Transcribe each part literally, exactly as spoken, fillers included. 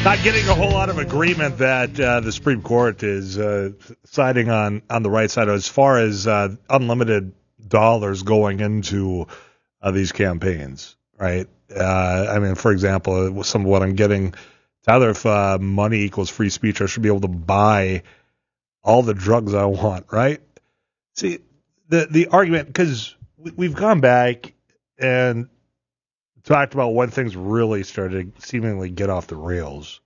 Not getting a whole lot of agreement that uh, the Supreme Court is uh, siding on, on the right side as far as uh, unlimited dollars going into uh, these campaigns, right? Uh, I mean, for example, some of what I'm getting, Tyler, if uh, money equals free speech, I should be able to buy all the drugs I want, right? See, the the argument, because we, we've gone back and talked about when things really started to seemingly get off the rails.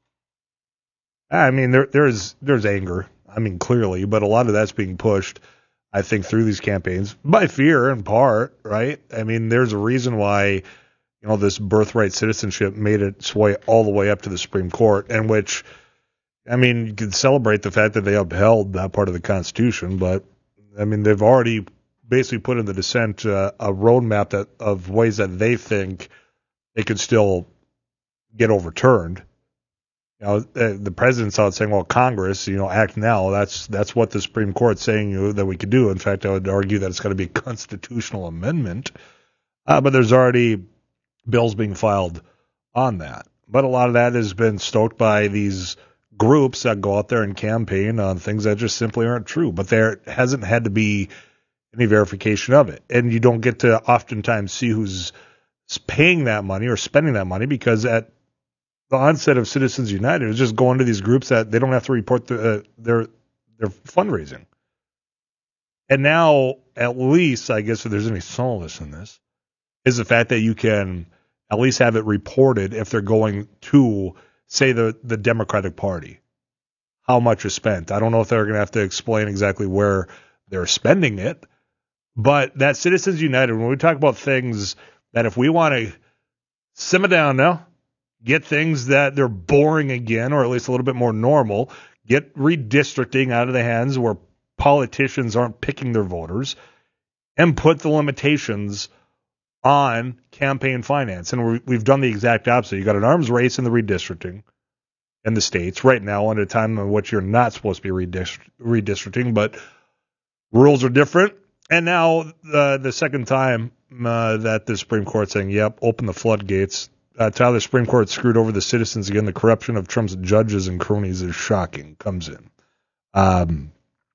I mean, there there's there's anger. I mean, clearly, but a lot of that's being pushed, I think, through these campaigns by fear in part, right? I mean, there's a reason why, you know, this birthright citizenship made its way all the way up to the Supreme Court, in which, I mean, you could celebrate the fact that they upheld that part of the Constitution, but, I mean, they've already basically put in the dissent uh, a roadmap that of ways that they think it could still get overturned. You know, the president's out saying, well, Congress, you know, act now. That's that's what the Supreme Court's saying, you know, that we could do. In fact, I would argue that it's got to be a constitutional amendment. Uh, but there's already bills being filed on that. But a lot of that has been stoked by these groups that go out there and campaign on things that just simply aren't true. But there hasn't had to be any verification of it. And you don't get to oftentimes see who's paying that money or spending that money, because at the onset of Citizens United, it was just going to these groups that they don't have to report the, uh, their their fundraising. And now, at least, I guess if there's any solace in this, is the fact that you can at least have it reported if they're going to, say, the, the Democratic Party, how much is spent. I don't know if they're going to have to explain exactly where they're spending it, but that Citizens United, when we talk about things that if we want to simmer down now, get things that they're boring again, or at least a little bit more normal, get redistricting out of the hands where politicians aren't picking their voters, and put the limitations on campaign finance. And we've done the exact opposite. You got an arms race in the redistricting in the states right now, at a time in which you're not supposed to be redist- redistricting, but rules are different. And now uh, the second time uh, that the Supreme Court's saying, yep, open the floodgates. Uh, Tyler, the Supreme Court screwed over the citizens again. The corruption of Trump's judges and cronies is shocking. Comes in. Um,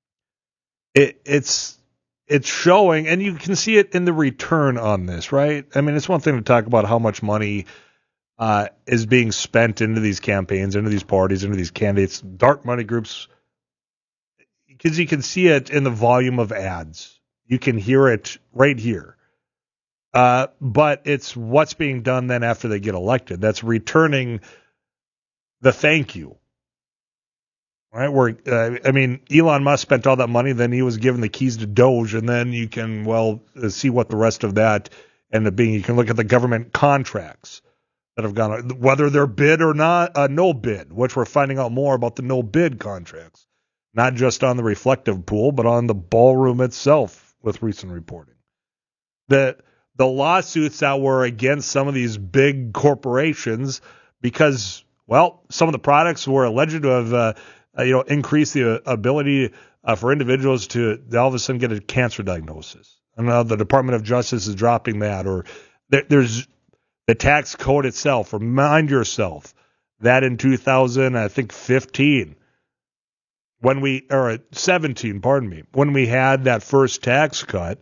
it, it's it's showing, and you can see it in the return on this, right? I mean, it's one thing to talk about how much money uh, is being spent into these campaigns, into these parties, into these candidates, dark money groups, because you can see it in the volume of ads. You can hear it right here. Uh, but it's what's being done then after they get elected. That's returning the thank you. Right? Where, uh, I mean, Elon Musk spent all that money, then he was given the keys to Doge, and then you can, well, uh, see what the rest of that ended up being. You can look at the government contracts that have gone on, whether they're bid or not, uh, no bid, which we're finding out more about the no bid contracts. Not just on the reflective pool, but on the ballroom itself with recent reporting. The, the lawsuits that were against some of these big corporations because, well, some of the products were alleged to have, uh, uh, you know, increased the ability uh, for individuals to all of a sudden get a cancer diagnosis. And now the Department of Justice is dropping that, or there, there's the tax code itself. Remind yourself that in two thousand, I think fifteen, when we, or seventeen, pardon me, when we had that first tax cut,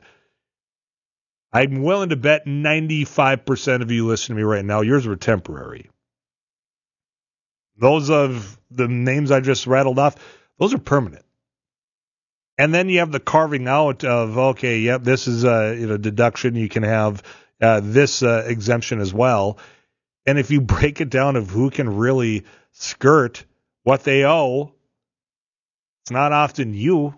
I'm willing to bet ninety-five percent of you listening to me right now, yours were temporary. Those of the names I just rattled off, those are permanent. And then you have the carving out of, okay, yep, this is a you know, deduction. You can have uh, this uh, exemption as well. And if you break it down of who can really skirt what they owe, it's not often you.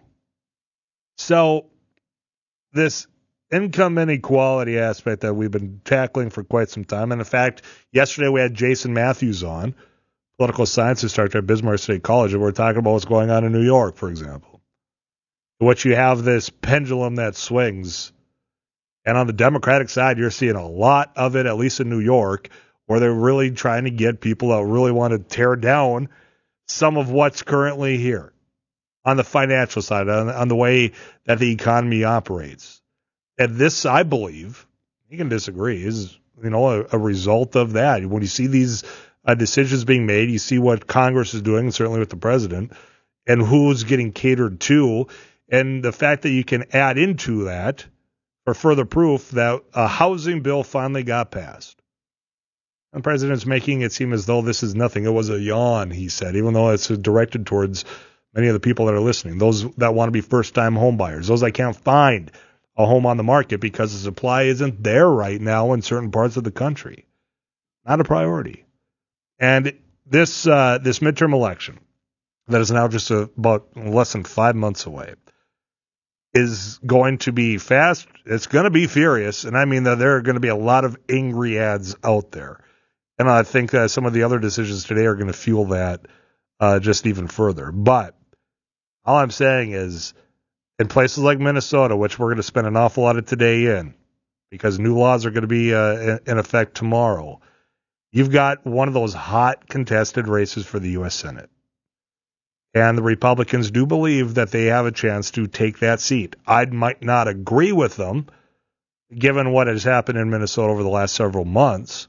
So this income inequality aspect that we've been tackling for quite some time. And in fact, yesterday we had Jason Matthews on, political science instructor at Bismarck State College, and we're talking about what's going on in New York, for example. What you have this pendulum that swings. And on the Democratic side, you're seeing a lot of it, at least in New York, where they're really trying to get people that really want to tear down some of what's currently here. On the financial side, on, on the way that the economy operates. And this, I believe, you can disagree, is, you know, a, a result of that. When you see these uh, decisions being made. You see what Congress is doing, certainly with the president, and who's getting catered to. And the fact that you can add into that for further proof that a housing bill finally got passed. The president's making it seem as though this is nothing. It was a yawn, he said, even though it's directed towards many of the people that are listening, those that want to be first-time home buyers, those that can't find a home on the market because the supply isn't there right now in certain parts of the country. Not a priority. And this uh, this midterm election that is now just a, about less than five months away is going to be fast. It's going to be furious. And I mean that there are going to be a lot of angry ads out there. And I think uh, some of the other decisions today are going to fuel that uh, just even further. But all I'm saying is, in places like Minnesota, which we're going to spend an awful lot of today in, because new laws are going to be uh, in effect tomorrow, you've got one of those hot contested races for the U S Senate. And the Republicans do believe that they have a chance to take that seat. I might not agree with them, given what has happened in Minnesota over the last several months,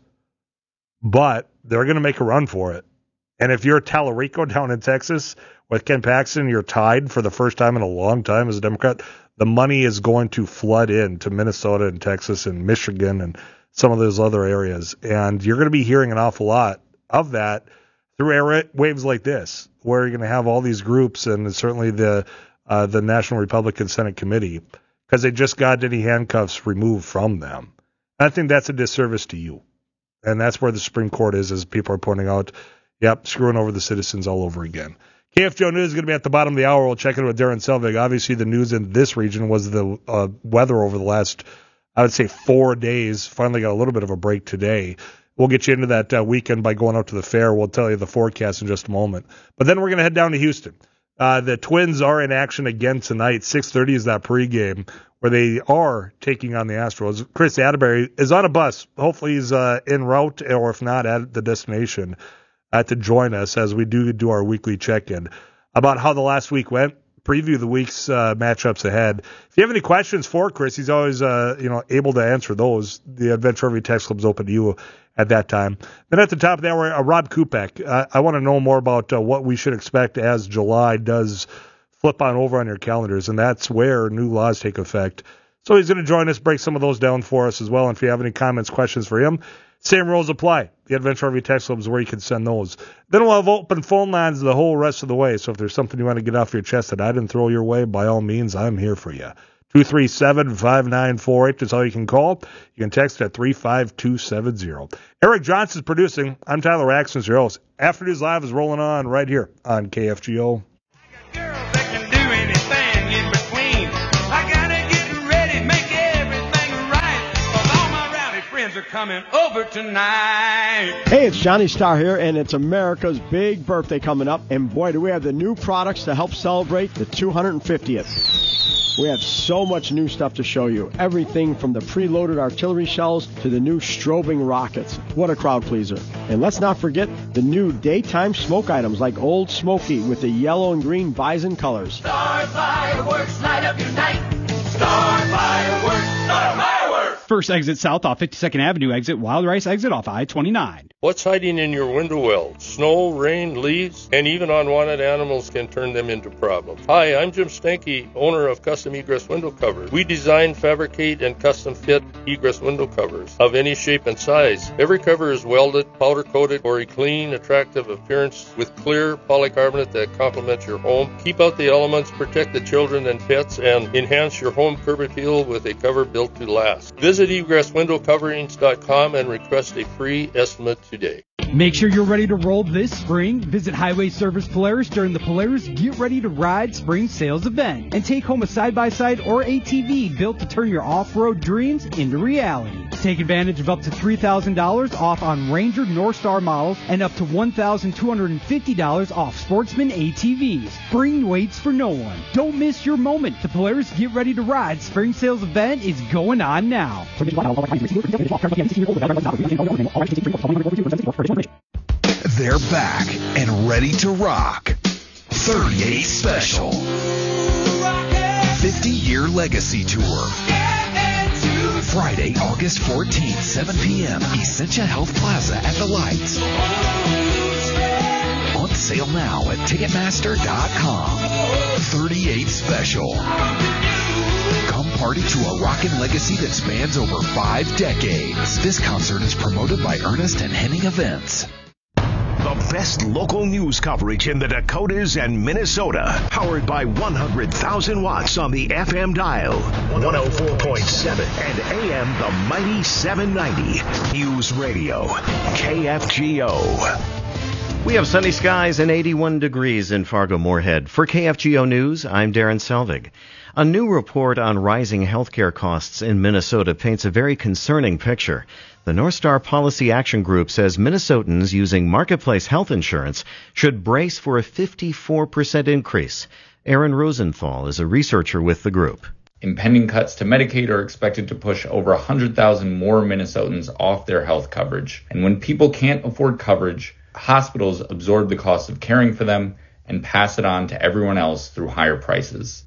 but they're going to make a run for it. And if you're Tallarico down in Texas with Ken Paxton, you're tied for the first time in a long time as a Democrat, the money is going to flood into Minnesota and Texas and Michigan and some of those other areas. And you're going to be hearing an awful lot of that through airwaves like this, where you're going to have all these groups and certainly the uh, the National Republican Senate Committee, because they just got any handcuffs removed from them. I think that's a disservice to you. And that's where the Supreme Court is, as people are pointing out. Yep, screwing over the citizens all over again. K F J O News is going to be at the bottom of the hour. We'll check in with Darren Selvig. Obviously, the news in this region was the uh, weather over the last, I would say, four days. Finally got a little bit of a break today. We'll get you into that uh, weekend by going out to the fair. We'll tell you the forecast in just a moment. But then we're going to head down to Houston. Uh, the Twins are in action again tonight. six thirty is that pregame where they are taking on the Astros. Chris Atterbury is on a bus. Hopefully he's uh, en route, or if not, at the destination uh, to join us as we do do our weekly check-in about how the last week went, preview the week's uh, matchups ahead. If you have any questions for Chris, he's always uh, you know able to answer those. The Adventure Review text club's open to you at that time. Then at the top of the hour, uh, Rob Kupek. Uh, I want to know more about uh, what we should expect as July does flip on over on your calendars, and that's where new laws take effect. So he's going to join us, break some of those down for us as well. And if you have any comments, questions for him, same rules apply. The Adventure Review text club is where you can send those. Then we'll have open phone lines the whole rest of the way. So if there's something you want to get off your chest that I didn't throw your way, by all means, I'm here for you. two three seven, five nine four eight is all you can call. You can text at three five two seven zero. Eric Johnson's producing. I'm Tyler Axton, your host. Afternoons Live is rolling on right here on K F G O. Are coming over tonight. Hey, it's Johnny Starr here, and it's America's big birthday coming up. And boy, do we have the new products to help celebrate the two hundred fiftieth. We have so much new stuff to show you. Everything from the preloaded artillery shells to the new strobing rockets. What a crowd pleaser. And let's not forget the new daytime smoke items like Old Smoky with the yellow and green bison colors. Star Fireworks, light up your night. Star Fireworks, Star Fireworks. First exit south off fifty-second Avenue exit, Wild Rice exit off I twenty-nine. What's hiding in your window well? Snow, rain, leaves, and even unwanted animals can turn them into problems. Hi, I'm Jim Stanky, owner of Custom Egress Window Covers. We design, fabricate, and custom fit egress window covers of any shape and size. Every cover is welded, powder coated for a clean, attractive appearance with clear polycarbonate that complements your home. Keep out the elements, protect the children and pets, and enhance your home curb appeal with a cover built to last. Visit egress window coverings dot com and request a free estimate today. Make sure you're ready to roll this spring. Visit Highway Service Polaris during the Polaris Get Ready to Ride Spring Sales Event and take home a side-by-side or A T V built to turn your off-road dreams into reality. Take advantage of up to three thousand dollars off on Ranger Northstar models and up to one thousand two hundred fifty dollars off Sportsman A T Vs. Spring waits for no one. Don't miss your moment. The Polaris Get Ready to Ride Spring Sales Event is going on now. They're back and ready to rock. thirty-eight Special. fifty-year Legacy Tour. Friday, August fourteenth, seven p.m., Essentia Health Plaza at the Lights. On sale now at Ticketmaster dot com. thirty-eight Special. Come party to a rockin' legacy that spans over five decades. This concert is promoted by Ernest and Henning Events. The best local news coverage in the Dakotas and Minnesota. Powered by one hundred thousand watts on the F M dial. one oh four point seven and A M the mighty seven ninety. News Radio. K F G O. We have sunny skies and eighty-one degrees in Fargo-Moorhead. For K F G O News, I'm Darren Selvig. A new report on rising healthcare costs in Minnesota paints a very concerning picture. The North Star Policy Action Group says Minnesotans using marketplace health insurance should brace for a fifty-four percent increase. Aaron Rosenthal is a researcher with the group. Impending cuts to Medicaid are expected to push over one hundred thousand more Minnesotans off their health coverage. And when people can't afford coverage, hospitals absorb the cost of caring for them and pass it on to everyone else through higher prices.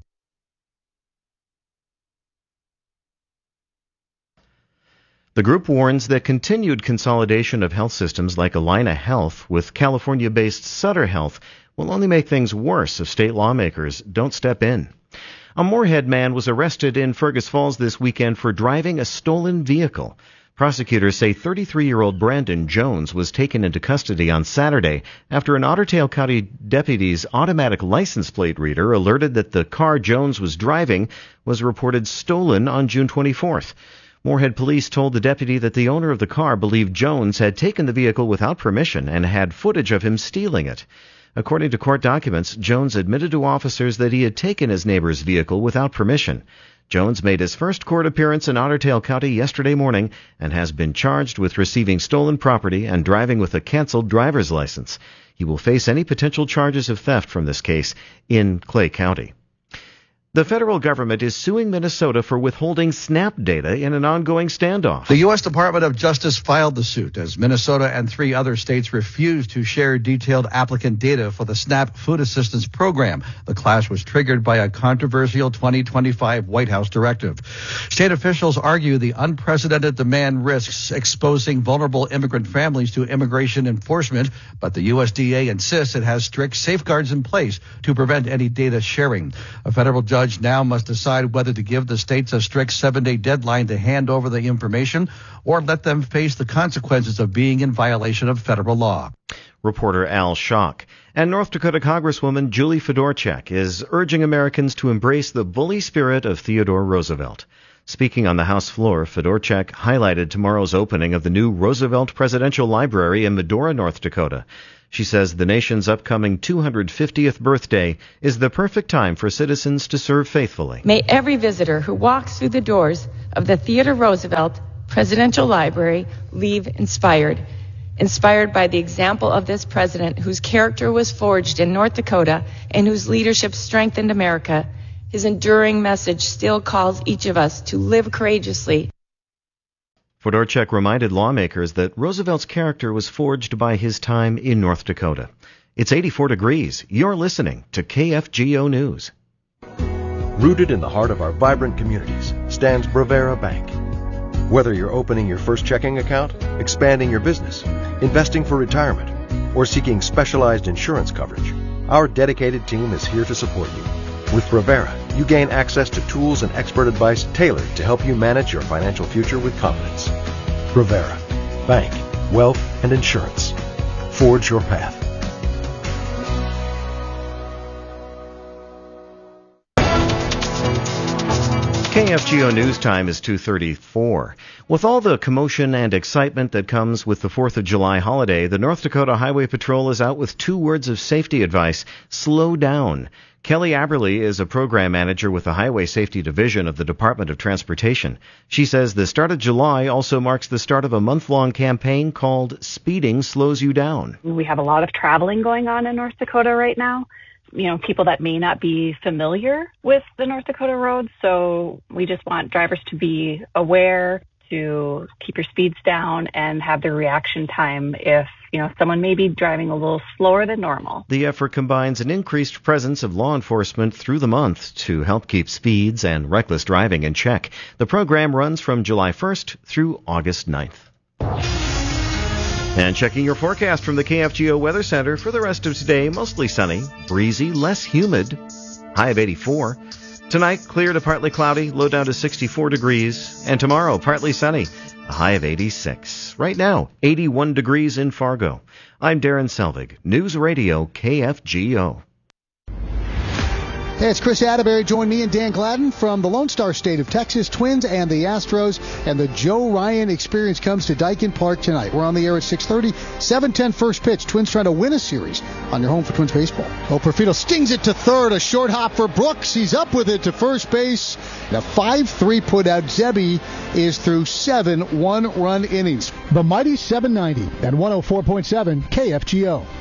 The group warns that continued consolidation of health systems like Allina Health with California-based Sutter Health will only make things worse if state lawmakers don't step in. A Moorhead man was arrested in Fergus Falls this weekend for driving a stolen vehicle. Prosecutors say thirty-three-year-old Brandon Jones was taken into custody on Saturday after an Otter Tail County deputy's automatic license plate reader alerted that the car Jones was driving was reported stolen on June twenty-fourth. Moorhead police told the deputy that the owner of the car believed Jones had taken the vehicle without permission and had footage of him stealing it. According to court documents, Jones admitted to officers that he had taken his neighbor's vehicle without permission. Jones made his first court appearance in Otter Tail County yesterday morning and has been charged with receiving stolen property and driving with a canceled driver's license. He will face any potential charges of theft from this case in Clay County. The federal government is suing Minnesota for withholding SNAP data in an ongoing standoff. The U S Department of Justice filed the suit as Minnesota and three other states refused to share detailed applicant data for the SNAP food assistance program. The clash was triggered by a controversial twenty twenty-five White House directive. State officials argue the unprecedented demand risks exposing vulnerable immigrant families to immigration enforcement, but the U S D A insists it has strict safeguards in place to prevent any data sharing. A federal judge now must decide whether to give the states a strict seven-day deadline to hand over the information or let them face the consequences of being in violation of federal law. Reporter Al Schock. And North Dakota Congresswoman Julie Fedorchak is urging Americans to embrace the bully spirit of Theodore Roosevelt. Speaking on the House floor, Fedorchak highlighted tomorrow's opening of the new Roosevelt Presidential Library in Medora, North Dakota. She says the nation's upcoming two hundred fiftieth birthday is the perfect time for citizens to serve faithfully. May every visitor who walks through the doors of the Theodore Roosevelt Presidential Library leave inspired. Inspired by the example of this president whose character was forged in North Dakota and whose leadership strengthened America. His enduring message still calls each of us to live courageously. Fedorchak reminded lawmakers that Roosevelt's character was forged by his time in North Dakota. It's eighty-four degrees. You're listening to K F G O News. Rooted in the heart of our vibrant communities stands Bravera Bank. Whether you're opening your first checking account, expanding your business, investing for retirement, or seeking specialized insurance coverage, our dedicated team is here to support you. With Bravera, you gain access to tools and expert advice tailored to help you manage your financial future with confidence. Bravera, bank, wealth, and insurance. Forge your path. K F G O News Time is two thirty-four. With all the commotion and excitement that comes with the fourth of July holiday, the North Dakota Highway Patrol is out with two words of safety advice: slow down. Kelly Aberly is a program manager with the Highway Safety Division of the Department of Transportation. She says the start of July also marks the start of a month-long campaign called Speeding Slows You Down. We have a lot of traveling going on in North Dakota right now. You know, people that may not be familiar with the North Dakota roads. So we just want drivers to be aware, to keep your speeds down and have the reaction time if you know, someone may be driving a little slower than normal. The effort combines an increased presence of law enforcement through the month to help keep speeds and reckless driving in check. The program runs from July first through August ninth. And checking your forecast from the K F G O Weather Center for the rest of today, mostly sunny, breezy, less humid, high of eighty-four. Tonight, clear to partly cloudy, low down to sixty-four degrees. And tomorrow, partly sunny, a high of eighty-six. Right now, eighty-one degrees in Fargo. I'm Darren Selvig, News Radio K F G O. Hey, it's Chris Atterbury. Join me and Dan Gladden from the Lone Star State of Texas, Twins and the Astros. And the Joe Ryan Experience comes to Daikin Park tonight. We're on the air at six thirty, seven ten first pitch. Twins trying to win a series on your home for Twins baseball. Oh, Perfito stings it to third. A short hop for Brooks. He's up with it to first base. And a five three put out. Zebby is through seven one-run innings. The mighty seven ninety and one oh four point seven K F G O.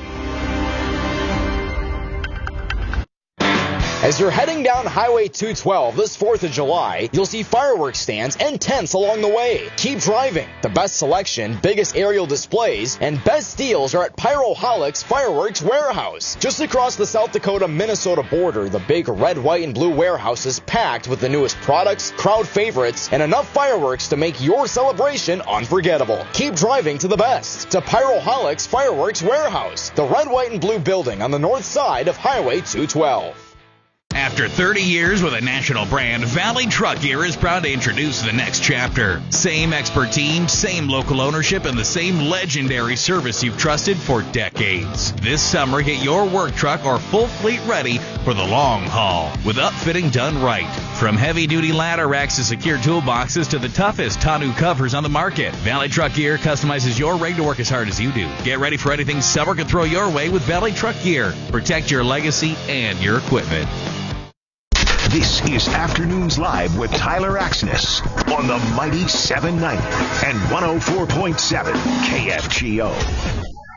As you're heading down Highway two twelve this fourth of July, you'll see fireworks stands and tents along the way. Keep driving. The best selection, biggest aerial displays, and best deals are at Pyroholics Fireworks Warehouse. Just across the South Dakota-Minnesota border, the big red, white, and blue warehouse is packed with the newest products, crowd favorites, and enough fireworks to make your celebration unforgettable. Keep driving to the best. To Pyroholics Fireworks Warehouse, the red, white, and blue building on the north side of Highway two twelve. After thirty years with a national brand, Valley Truck Gear is proud to introduce the next chapter. Same expert team, same local ownership, and the same legendary service you've trusted for decades. This summer, get your work truck or full fleet ready for the long haul with upfitting done right. From heavy-duty ladder racks to secure toolboxes to the toughest tonneau covers on the market, Valley Truck Gear customizes your rig to work as hard as you do. Get ready for anything summer can throw your way with Valley Truck Gear. Protect your legacy and your equipment. This is Afternoons Live with Tyler Axness on the mighty seven ninety and one oh four point seven K F G O.